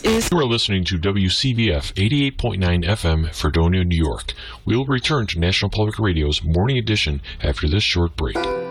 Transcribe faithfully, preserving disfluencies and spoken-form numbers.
is... You are listening to W C V F eighty-eight point nine F M, Fredonia, New York. We will return to National Public Radio's Morning Edition after this short break.